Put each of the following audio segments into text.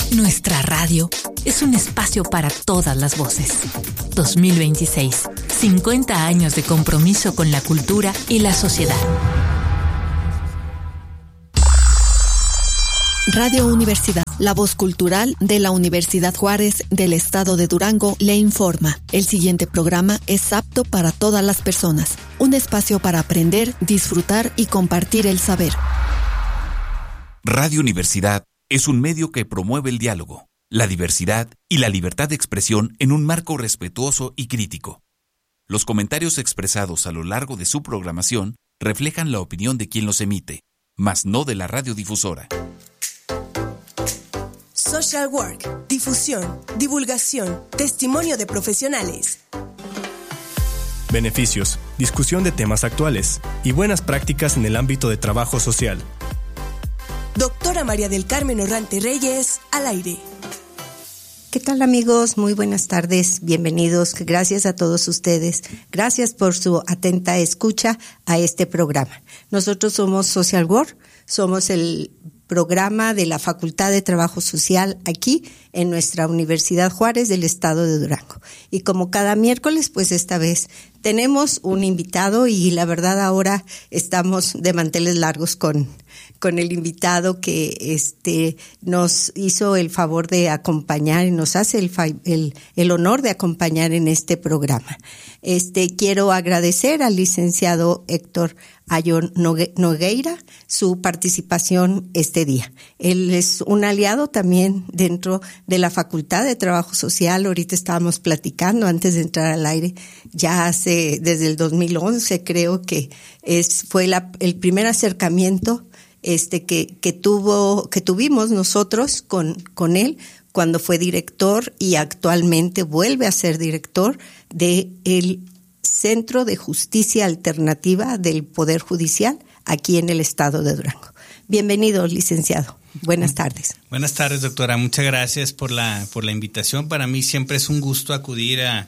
Nuestra radio es un espacio para todas las voces. 2026, 50 años de compromiso con la cultura y la sociedad. Radio Universidad, la voz cultural de la Universidad Juárez del Estado de Durango, le informa. El siguiente programa es apto para todas las personas. Un espacio para aprender, disfrutar y compartir el saber. Radio Universidad es un medio que promueve el diálogo, la diversidad y la libertad de expresión en un marco respetuoso y crítico. Los comentarios expresados a lo largo de su programación reflejan la opinión de quien los emite, mas no de la radiodifusora. Social Work, difusión, divulgación, testimonio de profesionales. Beneficios, discusión de temas actuales y buenas prácticas en el ámbito de trabajo social. Doctora María del Carmen Orrante Reyes, al aire. ¿Qué tal, amigos? Muy buenas tardes, bienvenidos. Gracias a todos ustedes. Gracias por su atenta escucha a este programa. Nosotros somos Social Work, somos el programa de la Facultad de Trabajo Social aquí en nuestra Universidad Juárez del Estado de Durango. Y como cada miércoles, pues esta vez tenemos un invitado y la verdad ahora estamos de manteles largos con el invitado que nos hizo el favor de acompañar y nos hace el honor de acompañar en este programa. Quiero agradecer al licenciado Héctor Ayón Nogueira su participación este día. Él es un aliado también dentro de la Facultad de Trabajo Social. Ahorita estábamos platicando antes de entrar al aire, ya desde el 2011 creo que fue el primer acercamiento que tuvimos nosotros con él cuando fue director y actualmente vuelve a ser director de el Centro de Justicia Alternativa del Poder Judicial aquí en el estado de Durango. Bienvenido, licenciado. Buenas tardes. Buenas tardes, doctora. Muchas gracias por la invitación. Para mí siempre es un gusto acudir a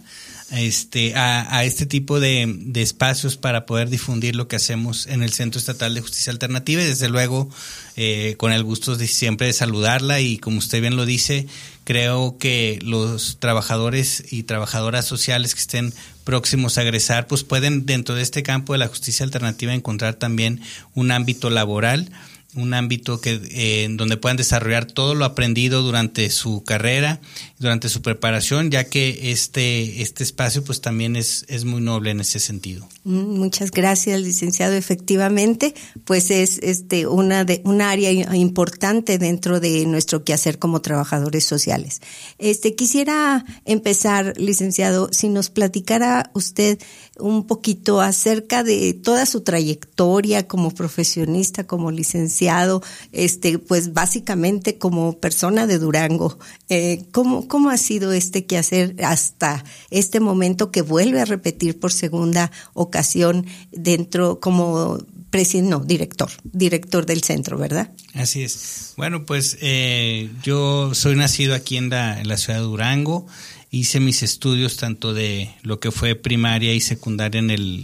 este tipo de espacios para poder difundir lo que hacemos en el Centro Estatal de Justicia Alternativa y desde luego con el gusto siempre de saludarla y como usted bien lo dice, creo que los trabajadores y trabajadoras sociales que estén próximos a egresar pues pueden dentro de este campo de la justicia alternativa encontrar también un ámbito laboral, un ámbito donde puedan desarrollar todo lo aprendido durante su carrera, durante su preparación, ya que este espacio pues también es muy noble en ese sentido. Muchas gracias, licenciado. Efectivamente, pues es una área importante dentro de nuestro quehacer como trabajadores sociales. Quisiera empezar, licenciado, si nos platicara usted un poquito acerca de toda su trayectoria como profesionista, como licenciado, pues básicamente como persona de Durango. ¿Cómo ha sido quehacer hasta este momento que vuelve a repetir por segunda ocasión dentro como director del centro, ¿verdad? Así es. Bueno, pues yo soy nacido aquí en la ciudad de Durango. Hice mis estudios tanto de lo que fue primaria y secundaria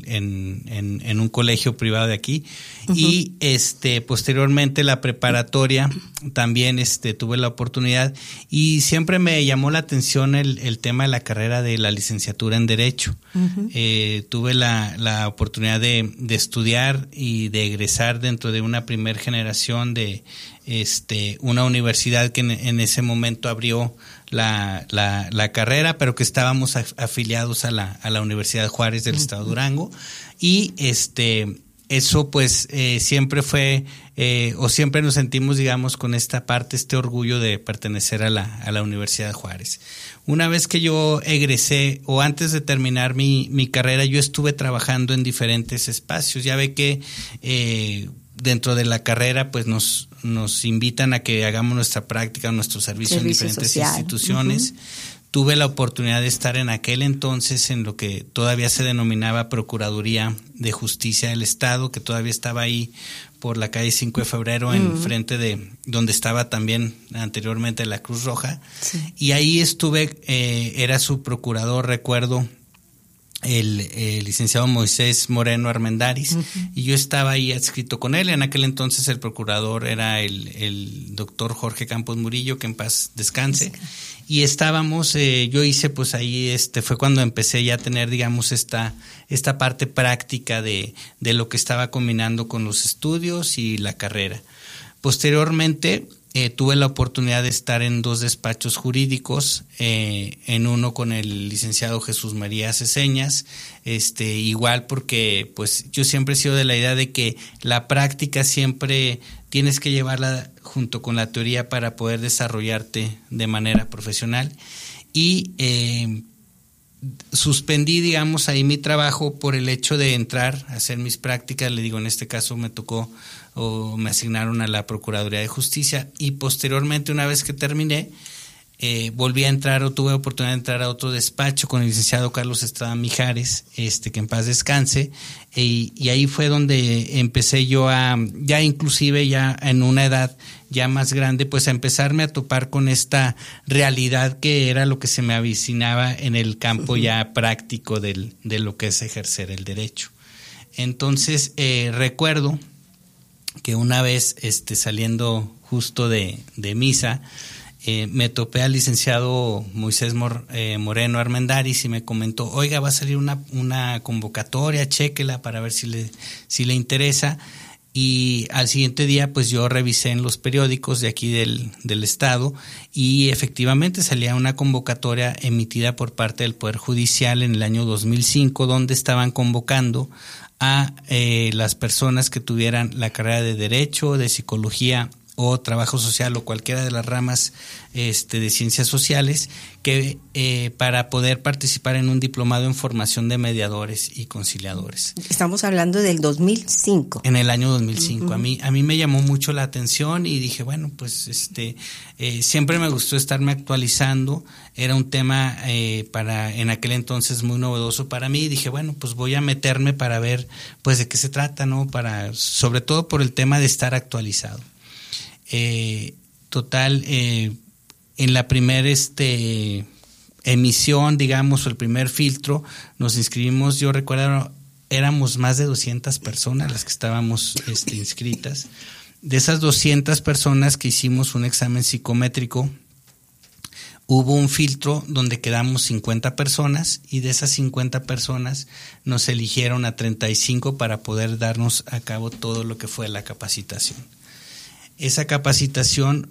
en un colegio privado de aquí. Uh-huh. Y posteriormente la preparatoria también tuve la oportunidad y siempre me llamó la atención el tema de la carrera de la licenciatura en Derecho. Uh-huh. Tuve la oportunidad de estudiar y de egresar dentro de una primer generación de una universidad que en ese momento abrió la carrera, pero que estábamos afiliados a la Universidad Juárez del Estado de Durango y eso pues siempre fue o siempre nos sentimos digamos con esta parte, este orgullo de pertenecer a la Universidad Juárez. Una vez que yo egresé o antes de terminar mi carrera yo estuve trabajando en diferentes espacios. Ya ve que dentro de la carrera pues nos invitan a que hagamos nuestra práctica, nuestro servicio en diferentes social. Instituciones. Uh-huh. Tuve la oportunidad de estar en aquel entonces en lo que todavía se denominaba Procuraduría de Justicia del Estado, que todavía estaba ahí por la calle 5 de Febrero, en frente de donde estaba también anteriormente la Cruz Roja. Sí. Y ahí estuve, era su procurador, recuerdo, el licenciado Moisés Moreno Armendáriz, y yo estaba ahí adscrito con él. En aquel entonces el procurador era el doctor Jorge Campos Murillo, que en paz descanse, y estábamos, yo hice pues ahí, fue cuando empecé ya a tener, digamos, esta parte práctica de lo que estaba combinando con los estudios y la carrera. Posteriormente tuve la oportunidad de estar en 2 despachos jurídicos, en uno con el licenciado Jesús María Ceseñas, igual porque pues yo siempre he sido de la idea de que la práctica siempre tienes que llevarla junto con la teoría para poder desarrollarte de manera profesional, y suspendí, digamos, ahí mi trabajo por el hecho de entrar a hacer mis prácticas. Le digo, en este caso me tocó o me asignaron a la Procuraduría de Justicia, y posteriormente, una vez que terminé, volví a entrar, o tuve oportunidad de entrar a otro despacho con el licenciado Carlos Estrada Mijares, que en paz descanse, y ahí fue donde empecé yo ya inclusive ya en una edad ya más grande, pues a empezarme a topar con esta realidad que era lo que se me avecinaba en el campo ya práctico de lo que es ejercer el derecho. Entonces recuerdo que una vez saliendo justo de misa, me topé al licenciado Moisés Moreno Armendáriz y me comentó, oiga, va a salir una convocatoria, chéquela para ver si le interesa. Y al siguiente día pues yo revisé en los periódicos de aquí del estado, y efectivamente salía una convocatoria emitida por parte del Poder Judicial en el año 2005, donde estaban convocando a las personas que tuvieran la carrera de Derecho, de Psicología o Trabajo Social o cualquiera de las ramas de Ciencias Sociales, que para poder participar en un diplomado en formación de mediadores y conciliadores. Estamos hablando del 2005. En el año 2005. Uh-huh. A mí me llamó mucho la atención y dije, bueno, pues siempre me gustó estarme actualizando. Era un tema en aquel entonces muy novedoso para mí, y dije, bueno, pues voy a meterme para ver pues de qué se trata, ¿no? Sobre todo por el tema de estar actualizado. En la primera emisión, digamos, o el primer filtro, nos inscribimos, yo recuerdo, éramos más de 200 personas las que estábamos inscritas. De esas 200 personas que hicimos un examen psicométrico, hubo un filtro donde quedamos 50 personas, y de esas 50 personas nos eligieron a 35 para poder darnos a cabo todo lo que fue la capacitación. Esa capacitación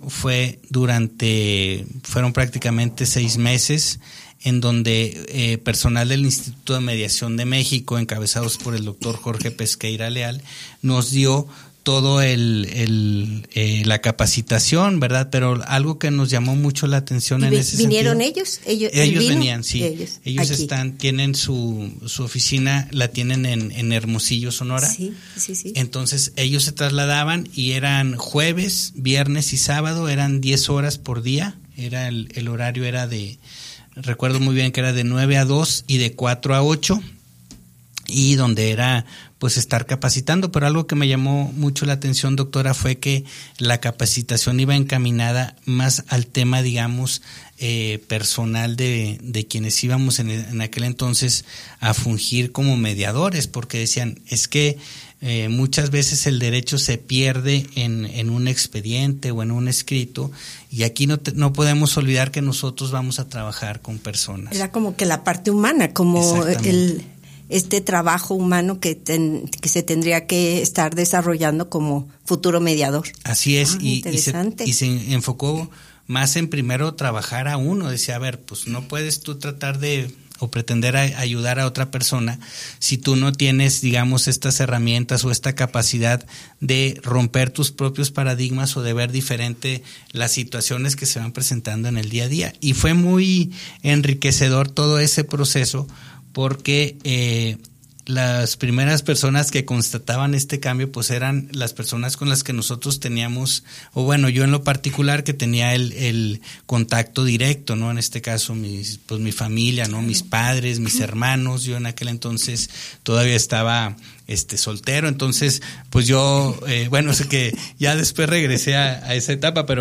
fueron prácticamente 6 meses, en donde personal del Instituto de Mediación de México, encabezados por el doctor Jorge Pesqueira Leal, nos dio todo la capacitación, ¿verdad? Pero algo que nos llamó mucho la atención en ese ¿Vinieron sentido, ellos venían, sí. Ellos tienen su oficina, la tienen en Hermosillo, Sonora. Sí. Entonces ellos se trasladaban, y eran jueves, viernes y sábado, eran 10 horas por día. Era el horario era recuerdo muy bien que era de 9 a 2 y de 4 a 8. Y donde era pues estar capacitando, pero algo que me llamó mucho la atención, doctora, fue que la capacitación iba encaminada más al tema, digamos, personal de quienes íbamos en aquel entonces a fungir como mediadores, porque decían, es que muchas veces el derecho se pierde en un expediente o en un escrito, y aquí no podemos olvidar que nosotros vamos a trabajar con personas. Era como que la parte humana, como este trabajo humano que se tendría que estar desarrollando como futuro mediador. Así es, y se enfocó más en primero trabajar a uno. Decía, a ver, pues no puedes tú tratar de o pretender ayudar a otra persona si tú no tienes, digamos, estas herramientas o esta capacidad de romper tus propios paradigmas o de ver diferente las situaciones que se van presentando en el día a día. Y fue muy enriquecedor todo ese proceso, porque las primeras personas que constataban este cambio pues eran las personas con las que nosotros teníamos, o bueno, yo en lo particular que tenía el contacto directo, ¿no? En este caso mi familia, ¿no? Mis padres, mis hermanos. Yo en aquel entonces todavía estaba soltero, entonces pues yo sé que ya después regresé a esa etapa, pero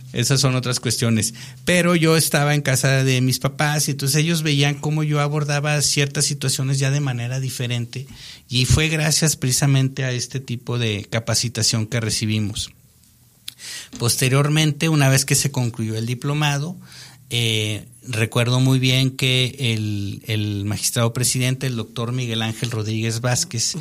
esas son otras cuestiones. Pero yo estaba en casa de mis papás y entonces ellos veían cómo yo abordaba ciertas situaciones ya de manera diferente, y fue gracias precisamente a este tipo de capacitación que recibimos. Posteriormente, una vez que se concluyó el diplomado, recuerdo muy bien que el magistrado presidente, el doctor Miguel Ángel Rodríguez Vázquez,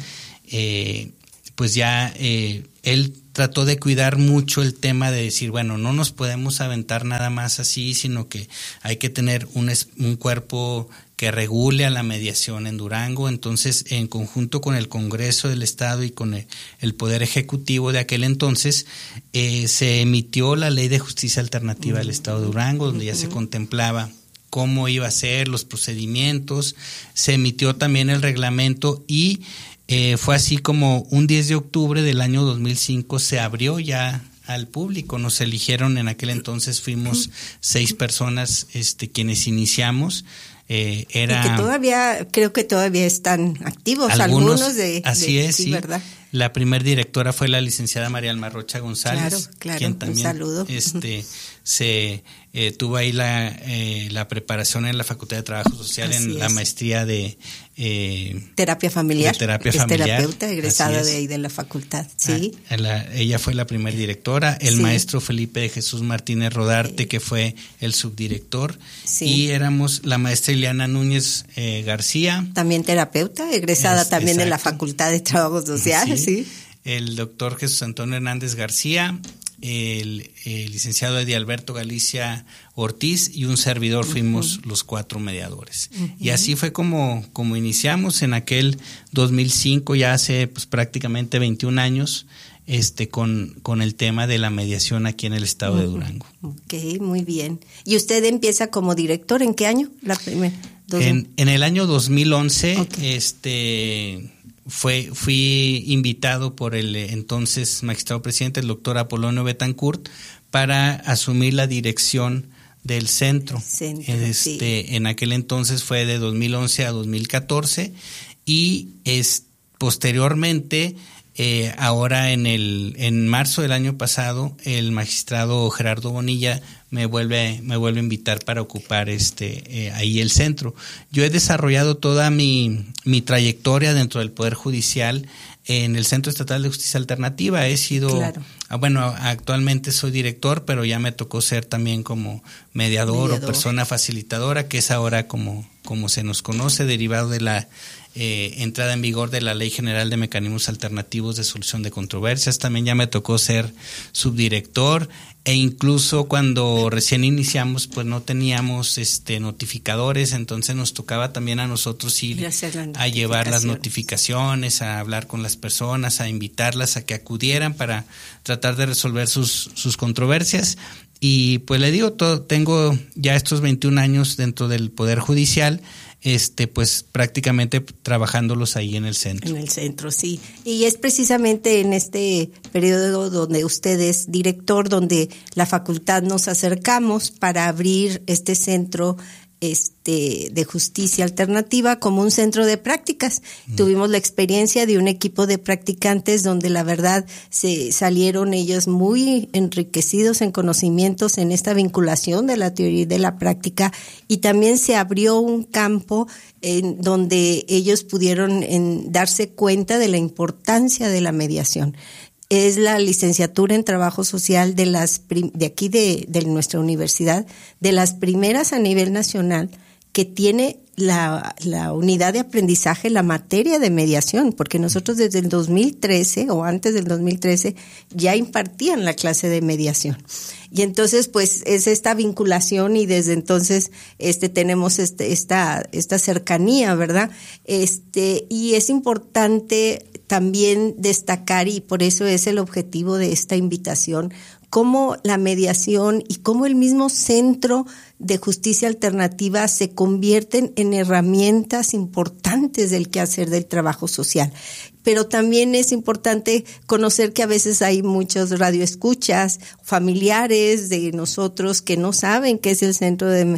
pues ya él trató de cuidar mucho el tema de decir, bueno, no nos podemos aventar nada más así, sino que hay que tener un cuerpo que regule a la mediación en Durango. Entonces, en conjunto con el Congreso del Estado y con el Poder Ejecutivo de aquel entonces, se emitió la Ley de Justicia Alternativa del Estado de Durango, donde ya se contemplaba cómo iba a ser los procedimientos. Se emitió también el reglamento y fue así como un 10 de octubre del año 2005 se abrió ya al público. Nos eligieron en aquel entonces, fuimos 6 personas quienes iniciamos. Y que creo que todavía están activos algunos de así es, sí, ¿verdad? La primer directora fue la licenciada María Alma Rocha González, claro, quien también un saludo. se tuvo ahí la preparación en la Facultad de Trabajo Social, así en la maestría de terapia familiar. De terapia familiar. Terapeuta, egresada de ahí de la facultad, sí. Ella fue la primera directora, el maestro Felipe de Jesús Martínez Rodarte, que fue el subdirector, y éramos la maestra Ileana Núñez García. También terapeuta, egresada también de la Facultad de Trabajo Social, sí. El doctor Jesús Antonio Hernández García, el licenciado Eddie Alberto Galicia Ortiz y un servidor, fuimos los 4 mediadores. Y así fue como iniciamos en aquel 2005, ya hace pues prácticamente 21 años, con el tema de la mediación aquí en el estado de Durango. Ok, muy bien. ¿Y usted empieza como director en qué año? En el año 2011, okay. Fui invitado por el entonces magistrado presidente, el doctor Apolonio Betancourt, para asumir la dirección del centro. En aquel entonces fue de 2011 a 2014 y posteriormente, ahora en marzo del año pasado, el magistrado Gerardo Bonilla me vuelve a invitar para ocupar ahí el centro. Yo he desarrollado toda mi trayectoria dentro del Poder Judicial en el Centro Estatal de Justicia Alternativa. He sido, actualmente soy director, pero ya me tocó ser también como mediador o persona facilitadora, que es ahora como se nos conoce, derivado de la entrada en vigor de la Ley General de Mecanismos Alternativos de Solución de Controversias. También ya me tocó ser subdirector, e incluso cuando recién iniciamos pues no teníamos notificadores, entonces nos tocaba también a nosotros ir a llevar las notificaciones, a hablar con las personas, a invitarlas a que acudieran para tratar de resolver sus controversias. Y pues le digo, tengo ya estos 21 años dentro del Poder Judicial, pues prácticamente trabajándolos ahí en el centro. En el centro, sí. Y es precisamente en este periodo donde usted es director, donde la facultad nos acercamos para abrir este centro de justicia alternativa como un centro de prácticas. Tuvimos la experiencia de un equipo de practicantes donde la verdad se salieron ellos muy enriquecidos en conocimientos en esta vinculación de la teoría y de la práctica, y también se abrió un campo en donde ellos pudieron darse cuenta de la importancia de la mediación. Es la licenciatura en Trabajo Social de aquí de nuestra universidad, de las primeras a nivel nacional que tiene la unidad de aprendizaje, la materia de mediación, porque nosotros desde el 2013 o antes del 2013 ya impartían la clase de mediación. Y entonces pues es esta vinculación, y desde entonces tenemos esta cercanía, ¿verdad? Y es importante también destacar, y por eso es el objetivo de esta invitación, cómo la mediación y cómo el mismo Centro de Justicia Alternativa se convierten en herramientas importantes del quehacer del trabajo social. Pero también es importante conocer que a veces hay muchos radioescuchas, familiares de nosotros que no saben qué es el Centro de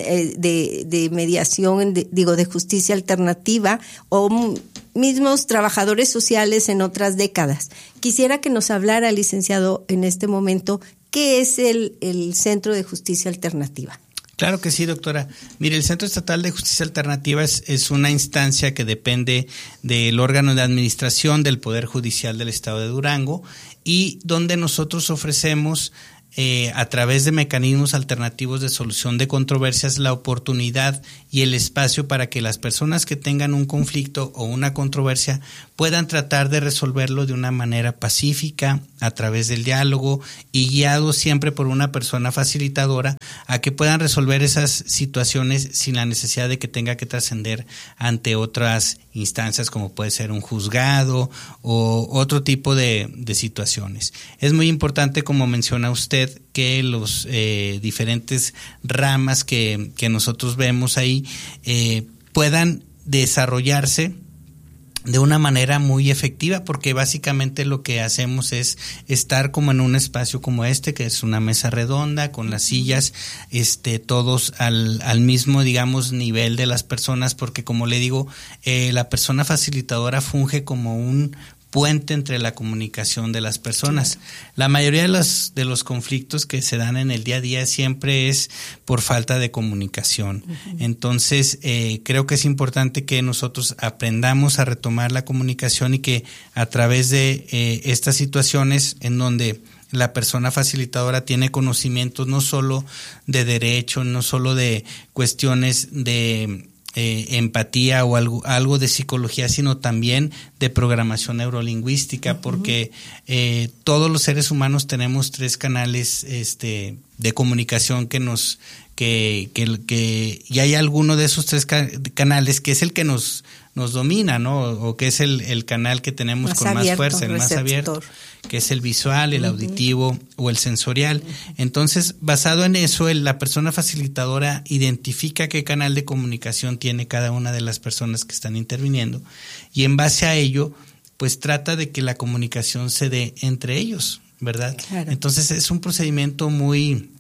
Mediación, de Justicia Alternativa, o mismos trabajadores sociales en otras décadas. Quisiera que nos hablara, licenciado, en este momento, ¿qué es el Centro de Justicia Alternativa? Claro que sí, doctora. Mire, el Centro Estatal de Justicia Alternativa es una instancia que depende del órgano de administración del Poder Judicial del Estado de Durango y donde nosotros ofrecemos a través de mecanismos alternativos de solución de controversias la oportunidad y el espacio para que las personas que tengan un conflicto o una controversia puedan tratar de resolverlo de una manera pacífica, a través del diálogo y guiados siempre por una persona facilitadora a que puedan resolver esas situaciones sin la necesidad de que tenga que trascender ante otras instancias como puede ser un juzgado o otro tipo de situaciones. Es muy importante, como menciona usted, que los diferentes ramas que nosotros vemos ahí puedan desarrollarse de una manera muy efectiva, porque básicamente lo que hacemos es estar como en un espacio como este, que es una mesa redonda con las sillas, todos al mismo, digamos, nivel de las personas, porque como le digo, la persona facilitadora funge como un puente entre la comunicación de las personas. Claro. La mayoría de los conflictos que se dan en el día a día siempre es por falta de comunicación. Uh-huh. Entonces, creo que es importante que nosotros aprendamos a retomar la comunicación y que a través de estas situaciones en donde la persona facilitadora tiene conocimientos no solo de derecho, no solo de cuestiones de empatía o algo de psicología, sino también de programación neurolingüística, uh-huh. porque todos los seres humanos tenemos 3 canales de comunicación que y hay alguno de esos 3 canales que es el que nos domina, ¿no? O que es el canal que tenemos más con abierto, más fuerza, el más abierto, que es el visual, el uh-huh. auditivo o el sensorial. Uh-huh. Entonces, basado en eso, la persona facilitadora identifica qué canal de comunicación tiene cada una de las personas que están interviniendo y en base a ello, pues trata de que la comunicación se dé entre ellos, ¿verdad? Claro. Entonces, es un procedimiento muy,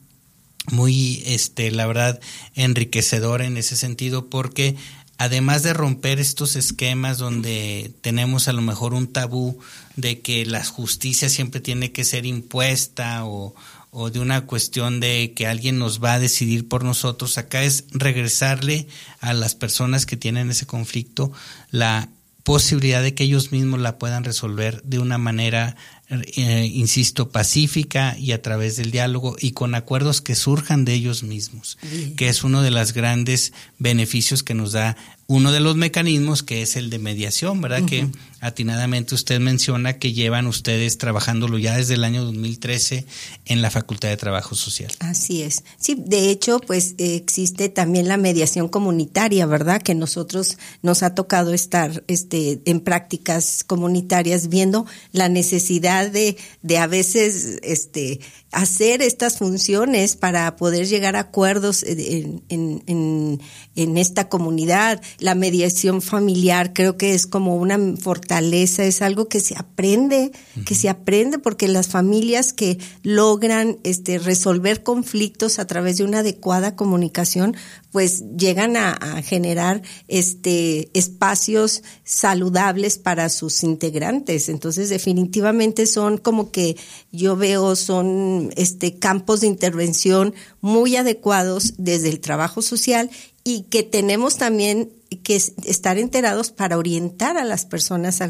la verdad, enriquecedor en ese sentido, porque además de romper estos esquemas donde tenemos a lo mejor un tabú de que la justicia siempre tiene que ser impuesta o de una cuestión de que alguien nos va a decidir por nosotros, acá es regresarle a las personas que tienen ese conflicto la posibilidad de que ellos mismos la puedan resolver de una manera, insisto, pacífica y a través del diálogo y con acuerdos que surjan de ellos mismos, que es uno de los grandes beneficios que nos da uno de los mecanismos, que es el de mediación, ¿verdad? Uh-huh. Que atinadamente usted menciona que llevan ustedes trabajándolo ya desde el año 2013 en la Facultad de Trabajo Social. Así es. Sí, de hecho, pues existe también la mediación comunitaria, ¿verdad? Que nosotros nos ha tocado estar en prácticas comunitarias viendo la necesidad de a veces hacer estas funciones para poder llegar a acuerdos en esta comunidad. La mediación familiar creo que es como una fortaleza, es algo que se aprende, uh-huh. Porque las familias que logran resolver conflictos a través de una adecuada comunicación, pues llegan a generar espacios saludables para sus integrantes. Entonces, definitivamente son como que yo veo son campos de intervención muy adecuados desde el trabajo social y que tenemos también que estar enterados para orientar a las personas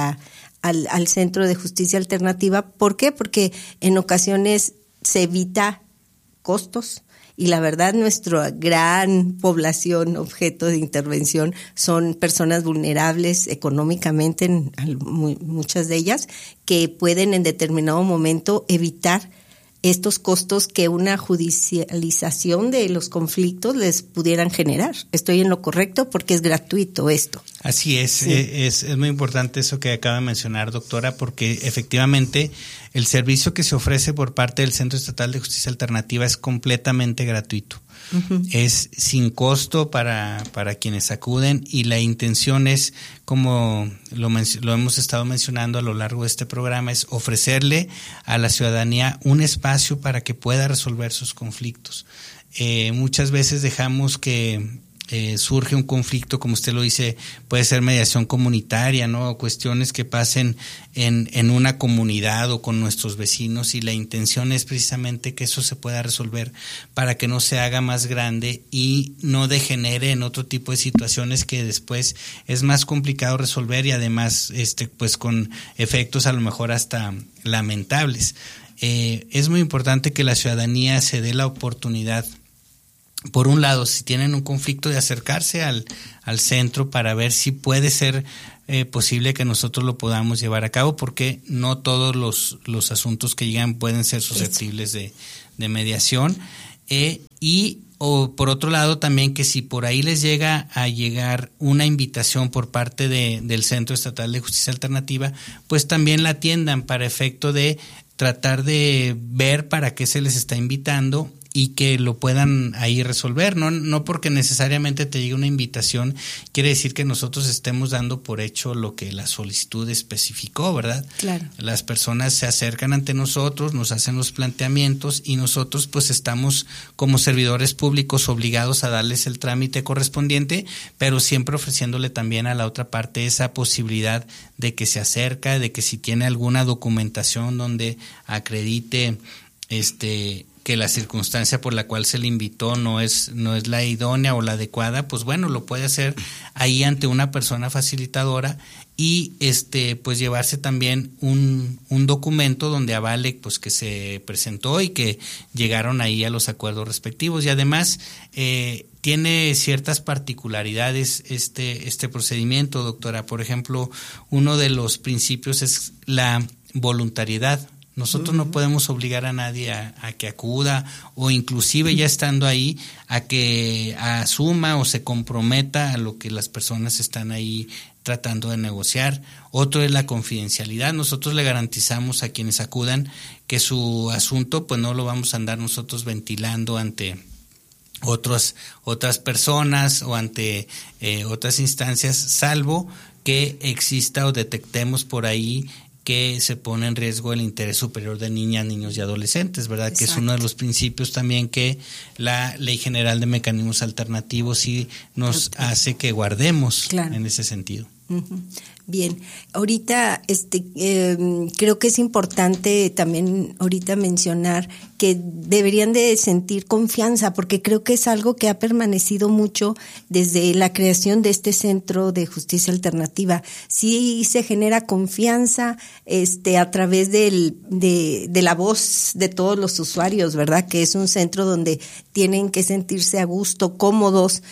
al Centro de Justicia Alternativa. ¿Por qué? Porque en ocasiones se evita costos y la verdad nuestra gran población objeto de intervención son personas vulnerables económicamente, muchas de ellas, que pueden en determinado momento evitar estos costos que una judicialización de los conflictos les pudieran generar. ¿Estoy en lo correcto? Porque es gratuito esto. Así es, sí. Es muy importante eso que acaba de mencionar, doctora, porque efectivamente el servicio que se ofrece por parte del Centro Estatal de Justicia Alternativa es completamente gratuito. Uh-huh. Es sin costo para quienes acuden y la intención es, como lo hemos estado mencionando a lo largo de este programa, es ofrecerle a la ciudadanía un espacio para que pueda resolver sus conflictos. Muchas veces dejamos que surge un conflicto, como usted lo dice, puede ser mediación comunitaria, ¿no? Cuestiones que pasen en una comunidad o con nuestros vecinos, y la intención es precisamente que eso se pueda resolver para que no se haga más grande y no degenere en otro tipo de situaciones que después es más complicado resolver, y además pues con efectos a lo mejor hasta lamentables. Es muy importante que la ciudadanía se dé la oportunidad, por un lado, si tienen un conflicto, de acercarse al centro para ver si puede ser posible que nosotros lo podamos llevar a cabo, porque no todos los asuntos que llegan pueden ser susceptibles de mediación. O por otro lado también, que si por ahí les llega a llegar una invitación por parte del Centro Estatal de Justicia Alternativa, pues también la atiendan para efecto de tratar de ver para qué se les está invitando y que lo puedan ahí resolver. No porque necesariamente te llegue una invitación quiere decir que nosotros estemos dando por hecho lo que la solicitud especificó, ¿verdad? Claro. Las personas se acercan ante nosotros, nos hacen los planteamientos, y nosotros pues estamos como servidores públicos obligados a darles el trámite correspondiente, pero siempre ofreciéndole también a la otra parte esa posibilidad de que se acerca, de que si tiene alguna documentación donde acredite que la circunstancia por la cual se le invitó no es la idónea o la adecuada, pues bueno, lo puede hacer ahí ante una persona facilitadora, y pues llevarse también un documento donde avale pues que se presentó y que llegaron ahí a los acuerdos respectivos. Y además tiene ciertas particularidades este procedimiento, doctora. Por ejemplo, uno de los principios es la voluntariedad. Nosotros no podemos obligar a nadie a que acuda, o inclusive ya estando ahí a que asuma o se comprometa a lo que las personas están ahí tratando de negociar. Otro es la confidencialidad. Nosotros le garantizamos a quienes acudan que su asunto pues no lo vamos a andar nosotros ventilando ante otras personas o ante otras instancias, salvo que exista o detectemos por ahí que se pone en riesgo el interés superior de niñas, niños y adolescentes, ¿verdad? Exacto. Que es uno de los principios también que la Ley General de Mecanismos Alternativos sí nos hace que guardemos, claro, en ese sentido. Uh-huh. Bien, ahorita creo que es importante también ahorita mencionar que deberían de sentir confianza, porque creo que es algo que ha permanecido mucho desde la creación de este Centro de Justicia Alternativa. Sí se genera confianza a través de la voz de todos los usuarios, ¿verdad? Que es un centro donde tienen que sentirse a gusto, cómodos,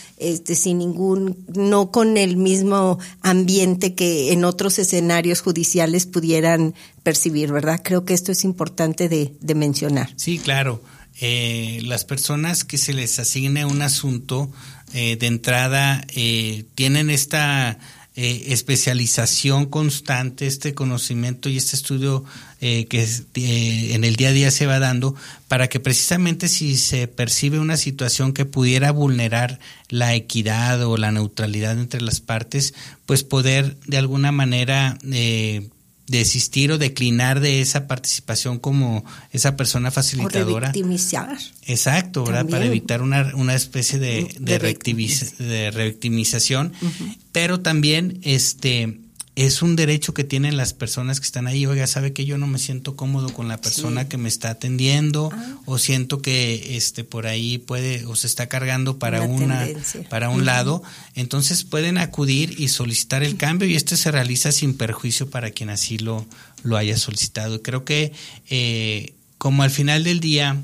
no con el mismo ambiente que en otros escenarios judiciales pudieran percibir, ¿verdad? Creo que esto es importante de mencionar. Sí, claro. Las personas que se les asigne un asunto de entrada tienen esta especialización constante, este conocimiento y este estudio que en el día a día se va dando, para que precisamente si se percibe una situación que pudiera vulnerar la equidad o la neutralidad entre las partes, pues poder de alguna manera desistir o declinar de esa participación como esa persona facilitadora. O revictimizar. Exacto, ¿verdad? También. Para evitar una especie de revictimización. Uh-huh. Pero también es un derecho que tienen las personas que están ahí. Oiga, sabe que yo no me siento cómodo con la persona que me está atendiendo, o siento que por ahí puede o se está cargando para un lado. Entonces pueden acudir y solicitar el cambio, y se realiza sin perjuicio para quien así lo haya solicitado. Creo que como al final del día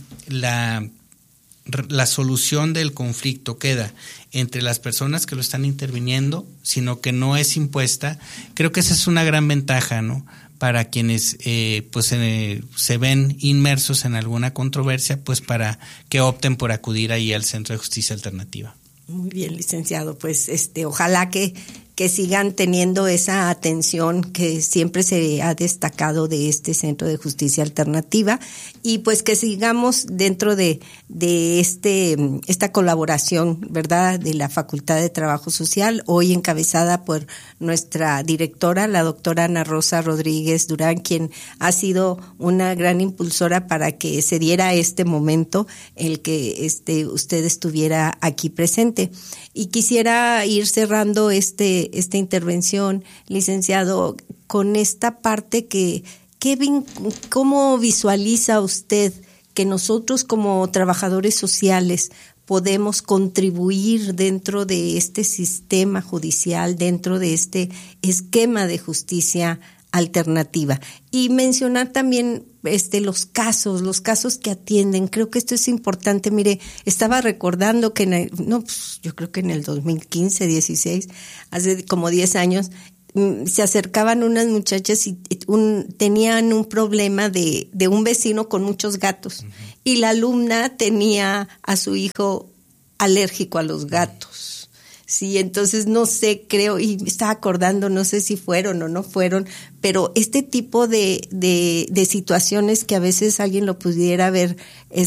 la solución del conflicto queda entre las personas que lo están interviniendo, sino que no es impuesta, creo que esa es una gran ventaja, ¿no? Para quienes se ven inmersos en alguna controversia, pues para que opten por acudir ahí al Centro de Justicia Alternativa. Muy bien, licenciado. Pues ojalá que que sigan teniendo esa atención que siempre se ha destacado de este Centro de Justicia Alternativa, y pues que sigamos dentro de esta colaboración, ¿verdad?, de la Facultad de Trabajo Social, hoy encabezada por nuestra directora, la doctora Ana Rosa Rodríguez Durán, quien ha sido una gran impulsora para que se diera este momento, el que usted estuviera aquí presente. Y quisiera ir cerrando esta intervención, licenciado, con esta parte ¿cómo visualiza usted que nosotros como trabajadores sociales podemos contribuir dentro de este sistema judicial, dentro de este esquema de justicia alternativa? Y mencionar también los casos que atienden. Creo que esto es importante. Mire, estaba recordando que yo creo que en el 2015, 16, hace como 10 años, se acercaban unas muchachas y tenían un problema de un vecino con muchos gatos. Uh-huh. Y la alumna tenía a su hijo alérgico a los gatos. Sí, entonces no sé, creo, y me estaba acordando, no sé si fueron o no fueron, pero este tipo de situaciones que a veces alguien lo pudiera ver,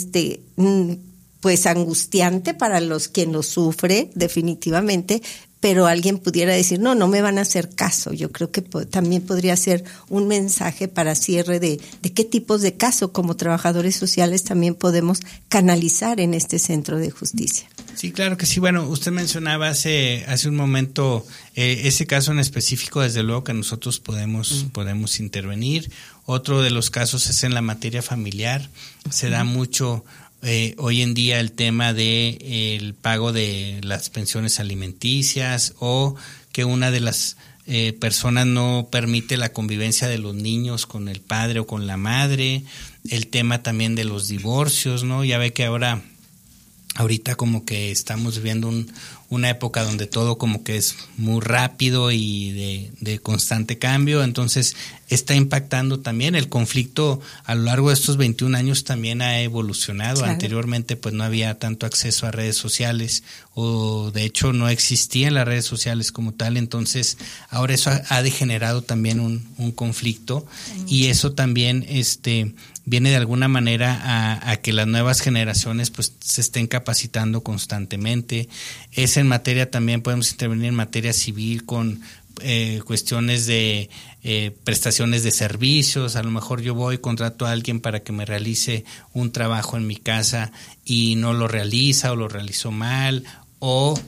pues angustiante para quien lo sufre, definitivamente, pero alguien pudiera decir, no me van a hacer caso. Yo creo que también podría ser un mensaje para cierre de qué tipos de caso como trabajadores sociales también podemos canalizar en este centro de justicia. Sí, claro que sí. Bueno, usted mencionaba hace un momento ese caso en específico, desde luego que nosotros podemos intervenir. Otro de los casos es en la materia familiar. Se da mucho hoy en día el tema de el pago de las pensiones alimenticias, o que una de las personas no permite la convivencia de los niños con el padre o con la madre. El tema también de los divorcios, ¿no? Ya ve que ahorita como que estamos viviendo una época donde todo como que es muy rápido y de constante cambio, entonces está impactando también. El conflicto a lo largo de estos 21 años también ha evolucionado. Claro. Anteriormente pues no había tanto acceso a redes sociales, o de hecho no existían las redes sociales como tal, entonces ahora eso ha degenerado también un conflicto, y eso también viene de alguna manera a que las nuevas generaciones pues se estén capacitando constantemente. Es en materia, también podemos intervenir en materia civil con cuestiones de prestaciones de servicios. A lo mejor yo contrato a alguien para que me realice un trabajo en mi casa y no lo realiza, o lo realizó mal, o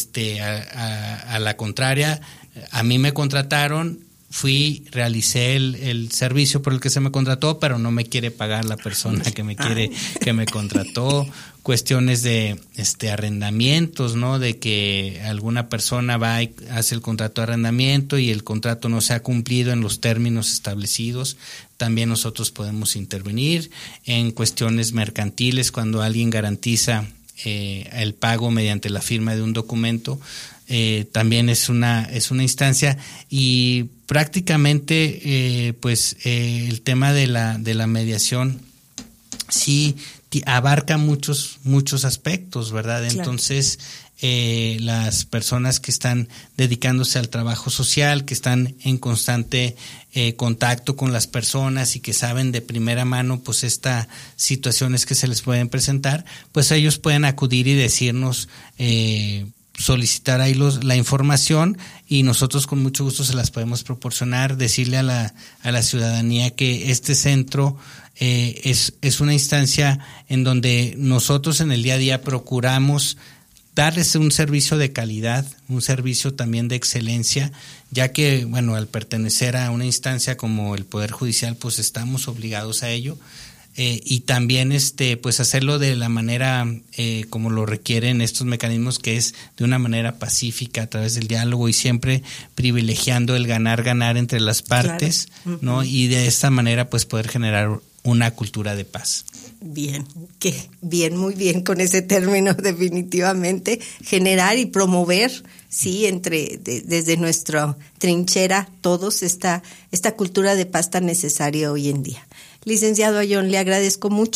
a la contraria, a mí me contrataron, realicé el servicio por el que se me contrató, pero no me quiere pagar la persona que me contrató. Cuestiones de arrendamientos, ¿no? De que alguna persona va y hace el contrato de arrendamiento y el contrato no se ha cumplido en los términos establecidos. También nosotros podemos intervenir en cuestiones mercantiles, cuando alguien garantiza el pago mediante la firma de un documento. También es una instancia, y prácticamente el tema de la mediación sí abarca muchos aspectos, ¿verdad? Claro. Entonces las personas que están dedicándose al trabajo social, que están en constante contacto con las personas y que saben de primera mano pues estas situaciones que se les pueden presentar, pues ellos pueden acudir y decirnos, solicitar ahí la información, y nosotros con mucho gusto se las podemos proporcionar. Decirle a la ciudadanía que este centro es una instancia en donde nosotros en el día a día procuramos darles un servicio de calidad, un servicio también de excelencia, ya que, bueno, al pertenecer a una instancia como el Poder Judicial, pues estamos obligados a ello. Y también pues hacerlo de la manera como lo requieren estos mecanismos, que es de una manera pacífica, a través del diálogo, y siempre privilegiando el ganar entre las partes. Claro. Uh-huh. ¿No? Y de esta manera pues poder generar una cultura de paz. Bien, muy bien con ese término, definitivamente, generar y promover, sí, desde nuestra trinchera todos esta cultura de paz tan necesaria hoy en día. Licenciado Ayón, le agradezco mucho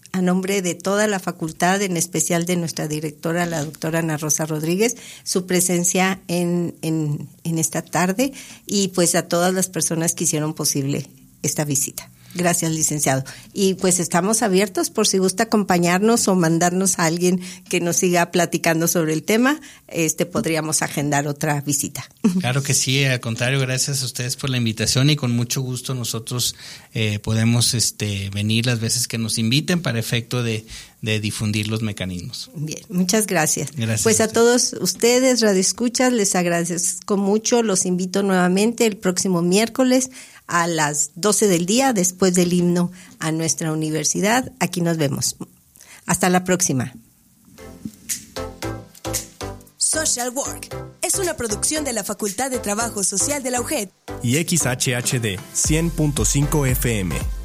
a nombre de toda la facultad, en especial de nuestra directora, la doctora Ana Rosa Rodríguez, su presencia en esta tarde y pues a todas las personas que hicieron posible esta visita. Gracias, licenciado. Y pues estamos abiertos por si gusta acompañarnos o mandarnos a alguien que nos siga platicando sobre el tema, podríamos agendar otra visita. Claro que sí, al contrario, gracias a ustedes por la invitación y con mucho gusto nosotros podemos venir las veces que nos inviten para efecto de difundir los mecanismos. Bien, muchas gracias. Gracias. Pues a todos ustedes, radioescuchas, les agradezco mucho, los invito nuevamente el próximo miércoles a las 12 del día, después del himno a nuestra universidad. Aquí nos vemos. Hasta la próxima. Social Work es una producción de la Facultad de Trabajo Social de la UGED y XHHD 100.5 FM.